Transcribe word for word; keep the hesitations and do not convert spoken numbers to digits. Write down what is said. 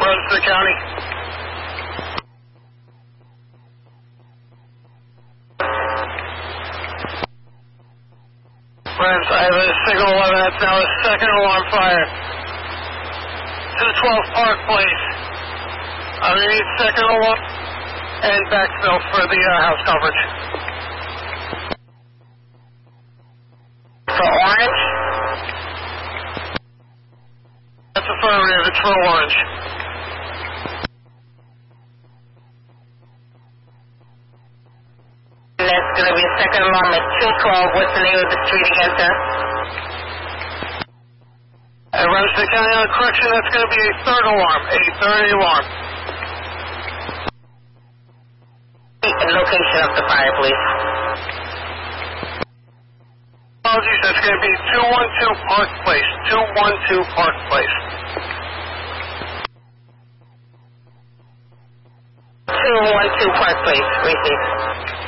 runs to the county. Friends, I have a signal eleven, that's now a second alarm fire. two twelve Park Place. Underneath second alarm and backfill for the uh, house coverage. For Orange? That's affirmative, it's for Orange. And that's going to be a second alarm at two twelve. What's the name of the street again, sir? At Remsen County on correction, that's going to be a third alarm, a third alarm. And location of the fire, please. Apologies, that's going to be two one two Park Place, two one two Park Place. two one two Park Place, receive.